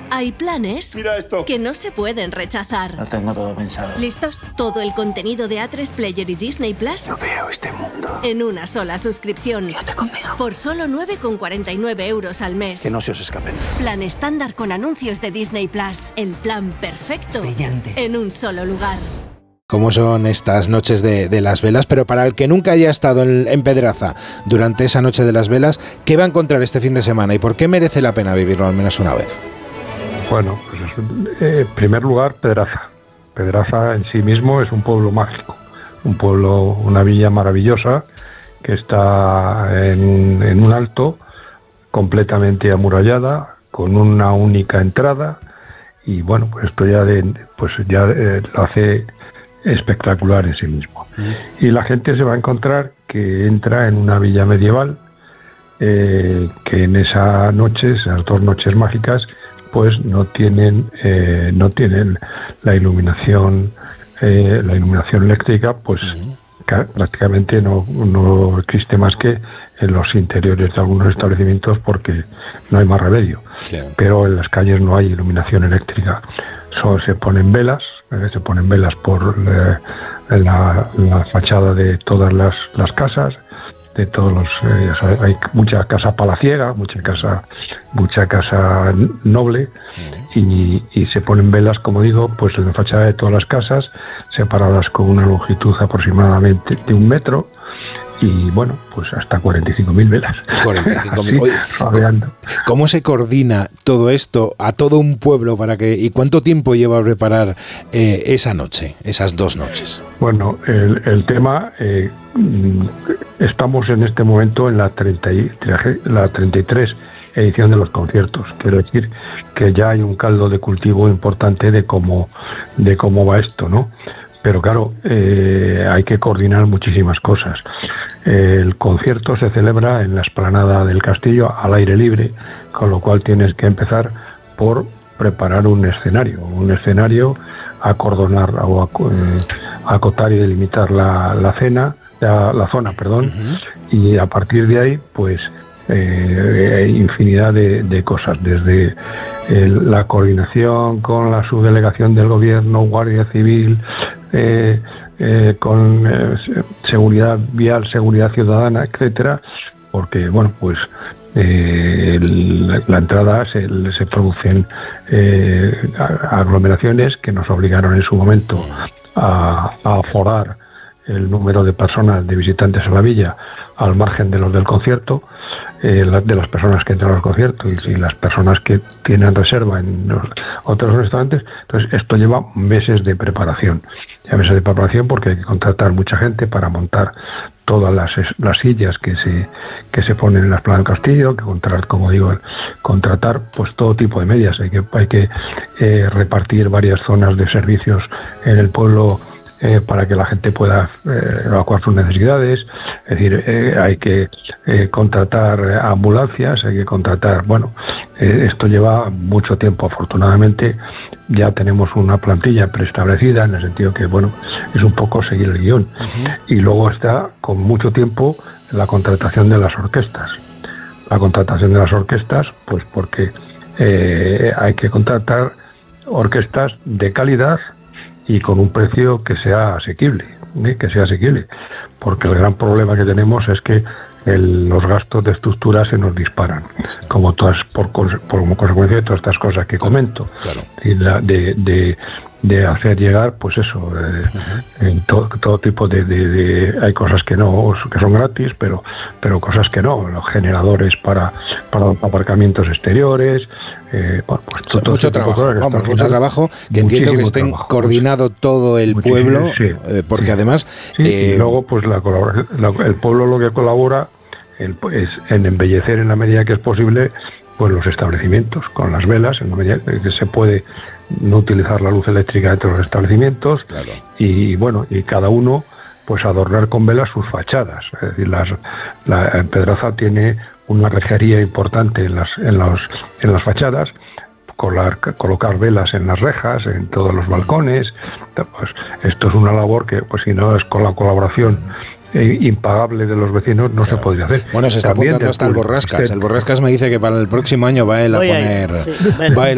Hay planes Mira esto. que no se pueden rechazar. Lo tengo todo pensado. ¿Listos? Todo el contenido de A3 Player y Disney Plus No veo este mundo. en una sola suscripción. Quédate conmigo. Por solo 9,49 € al mes. Que no se os escapen. Plan estándar con anuncios de Disney Plus. El plan perfecto. Brillante. En un solo lugar. Cómo son estas noches de las velas, pero para el que nunca haya estado en Pedraza durante esa noche de las velas, ¿qué va a encontrar este fin de semana y por qué merece la pena vivirlo al menos una vez? Bueno, pues en primer lugar, Pedraza. Pedraza en sí mismo es un pueblo mágico, un pueblo, una villa maravillosa que está en un alto, completamente amurallada, con una única entrada, y bueno, pues esto ya lo hace espectacular en sí mismo. Y la gente se va a encontrar que entra en una villa medieval, que en esas noches, esas 2 noches mágicas, pues no tienen la iluminación eléctrica, pues prácticamente no existe más que en los interiores de algunos establecimientos, porque no hay más remedio. Claro. Pero en las calles no hay iluminación eléctrica. Solo se ponen velas por la fachada de todas las casas, de todos los hay mucha casa palaciega, mucha casa noble, y se ponen velas, como digo, pues en la fachada de todas las casas, separadas con una longitud aproximadamente de 1 metro, y bueno, pues hasta 45.000 velas. 45.000. Oye, rodeando. ¿Cómo se coordina todo esto a todo un pueblo y cuánto tiempo lleva a preparar esa noche, esas 2 noches? Bueno, el tema, estamos en este momento en la 33 edición de los conciertos. Quiero decir que ya hay un caldo de cultivo importante de cómo va esto, ¿no? Pero claro, hay que coordinar muchísimas cosas. El concierto se celebra en la explanada del castillo, al aire libre, con lo cual tienes que empezar por preparar un escenario, acordonar o acotar y delimitar la zona, y a partir de ahí, pues hay infinidad de cosas, desde la coordinación con la subdelegación del gobierno, Guardia Civil, con seguridad vial, seguridad ciudadana, etcétera, porque bueno, pues la entrada se producen aglomeraciones que nos obligaron en su momento a aforar el número de personas, de visitantes a la villa, al margen de los del concierto, de las personas que entran al concierto y las personas que tienen reserva en los otros restaurantes. Entonces esto lleva meses de preparación, porque hay que contratar mucha gente para montar todas las sillas que se ponen en las plazas del castillo, que contratar pues todo tipo de medidas. Hay que repartir varias zonas de servicios en el pueblo para que la gente pueda evacuar sus necesidades. Es decir, hay que contratar ambulancias, hay que contratar... esto lleva mucho tiempo. Afortunadamente ya tenemos una plantilla preestablecida, en el sentido que, es un poco seguir el guión. Y luego está, con mucho tiempo, la contratación de las orquestas. La contratación de las orquestas, pues porque hay que contratar orquestas de calidad y con un precio que sea asequible, porque el gran problema que tenemos es que los gastos de estructura se nos disparan, como como consecuencia de todas estas cosas que comento. Claro. Y de hacer llegar, pues eso, en todo tipo hay cosas que son gratis, pero cosas que no, los generadores para los aparcamientos exteriores, mucho trabajo, que entiendo que estén coordinado todo el pueblo, porque además... y luego pues el pueblo lo que colabora es en embellecer, en la medida que es posible, pues los establecimientos con las velas, en la medida que se puede no utilizar la luz eléctrica dentro de los establecimientos. Claro. Y cada uno pues adornar con velas sus fachadas. Es decir, Pedraza tiene una rejería importante en las fachadas, colocar velas en las rejas, en todos los balcones. Pues esto es una labor que, pues si no es con la colaboración impagable de los vecinos, no se podría hacer. Bueno, se está apuntando hasta el Borrascas. El Borrascas me dice que para el próximo año va él a poner...